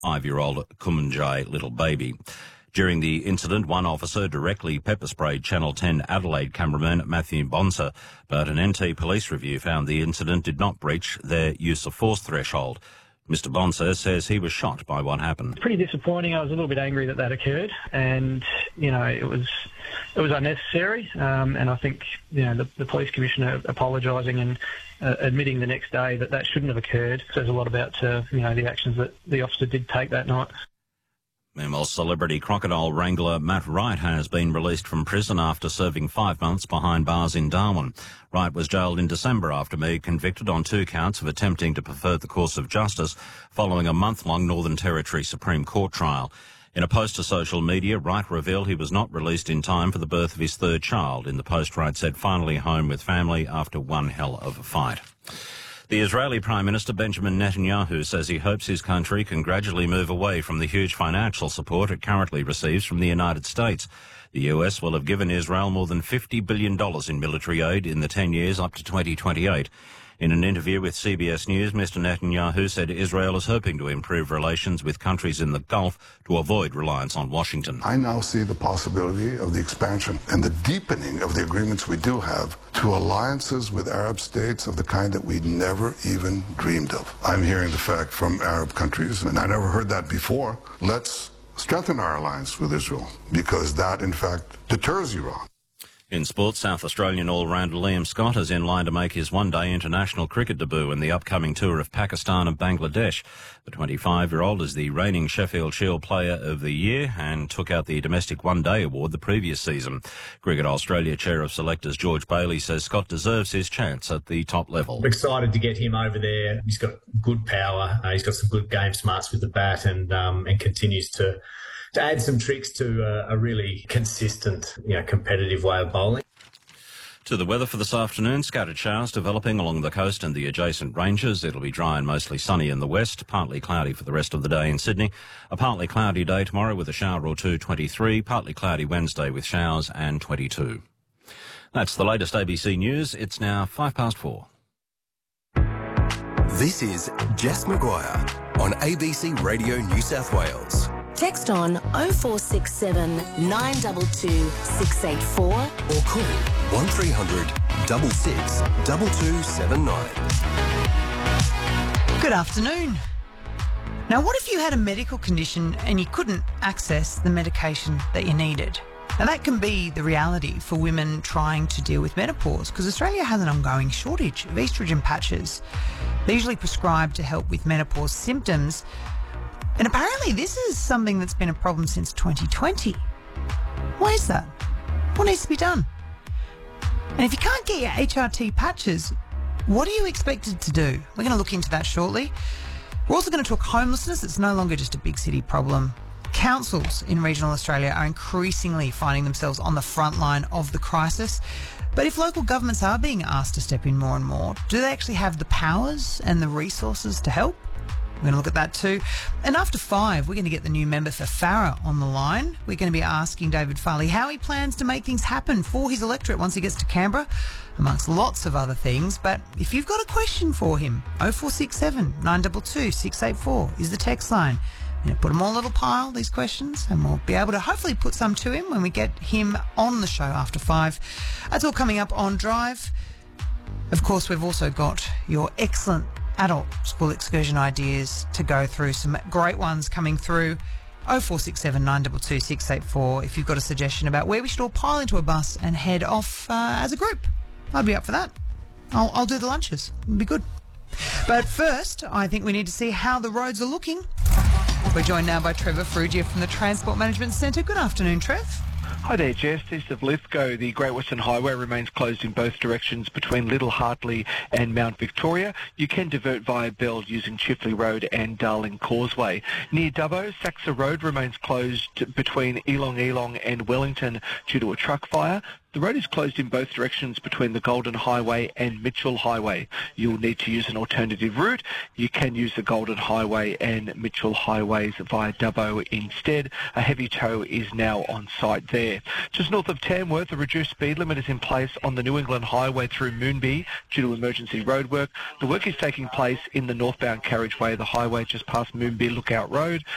5-year-old Kumanjai little baby. During the incident, one officer directly pepper-sprayed Channel 10 Adelaide cameraman Matthew Bonser, but an NT police review found the incident did not breach their use of force threshold. Mr Bonser says he was shocked by what happened. Pretty disappointing. I was a little bit angry that occurred, and it was unnecessary. And I think the police commissioner apologising and admitting the next day that shouldn't have occurred says a lot about the actions that the officer did take that night. Meanwhile, celebrity crocodile wrangler Matt Wright has been released from prison after serving 5 months behind bars in Darwin. Wright was jailed in December after being convicted on 2 counts of attempting to pervert the course of justice following a month-long Northern Territory Supreme Court trial. In a post to social media, Wright revealed he was not released in time for the birth of his 3rd child. In the post, Wright said finally home with family after one hell of a fight. The Israeli Prime Minister Benjamin Netanyahu says he hopes his country can gradually move away from the huge financial support it currently receives from the United States. The US will have given Israel more than $50 billion in military aid in the 10 years up to 2028. In an interview with CBS News, Mr Netanyahu said Israel is hoping to improve relations with countries in the Gulf to avoid reliance on Washington. I now see the possibility of the expansion and the deepening of the agreements we do have to alliances with Arab states of the kind that we never even dreamed of. I'm hearing the fact from Arab countries, and I never heard that before. Let's strengthen our alliance with Israel, because that, in fact, deters Iran. In sports, South Australian all-rounder Liam Scott is in line to make his one-day international cricket debut in the upcoming tour of Pakistan and Bangladesh. The 25-year-old is the reigning Sheffield Shield Player of the Year and took out the domestic one-day award the previous season. Cricket Australia Chair of Selectors George Bailey says Scott deserves his chance at the top level. I'm excited to get him over there. He's got good power. He's got some good game smarts with the bat and continues to add some tricks to a really consistent, competitive way of bowling. To the weather for this afternoon, scattered showers developing along the coast and the adjacent ranges. It'll be dry and mostly sunny in the west, partly cloudy for the rest of the day in Sydney. A partly cloudy day tomorrow with a shower or two, 23. Partly cloudy Wednesday with showers and 22. That's the latest ABC News. It's now 4:05. This is Jess Maguire on ABC Radio New South Wales. Text on 0467 922 684 or call 1300 66 2279. Good afternoon. Now, what if you had a medical condition and you couldn't access the medication that you needed? Now, that can be the reality for women trying to deal with menopause, because Australia has an ongoing shortage of estrogen patches. They're usually prescribed to help with menopause symptoms. And apparently this is something that's been a problem since 2020. Why is that? What needs to be done? And if you can't get your HRT patches, what are you expected to do? We're going to look into that shortly. We're also going to talk homelessness. It's no longer just a big city problem. Councils in regional Australia are increasingly finding themselves on the front line of the crisis. But if local governments are being asked to step in more and more, do they actually have the powers and the resources to help? We're going to look at that too. And after 5, we're going to get the new member for Farrer on the line. We're going to be asking David Farley how he plans to make things happen for his electorate once he gets to Canberra, amongst lots of other things. But if you've got a question for him, 0467 922 684 is the text line. Put them all in a little pile, these questions, and we'll be able to hopefully put some to him when we get him on the show after 5. That's all coming up on Drive. Of course, we've also got your excellent adult school excursion ideas to go through. Some great ones coming through. 0467 922 684 if you've got a suggestion about where we should all pile into a bus and head off as a group. I'd be up for that. I'll do the lunches. It'll be good. But first, I think we need to see how the roads are looking. We're joined now by Trevor Ferrugia from the Transport Management Centre. Good afternoon, Trev. Hi there, Jess. East of Lithgow, the Great Western Highway remains closed in both directions between Little Hartley and Mount Victoria. You can divert via Bell using Chifley Road and Darling Causeway. Near Dubbo, Saxa Road remains closed between Elong and Wellington due to a truck fire. The road is closed in both directions between the Golden Highway and Mitchell Highway. You'll need to use an alternative route. You can use the Golden Highway and Mitchell Highways via Dubbo instead. A heavy tow is now on site there. Just north of Tamworth, a reduced speed limit is in place on the New England Highway through Moonbee due to emergency roadwork. The work is taking place in the northbound carriageway of the highway just past Moonbee Lookout Road.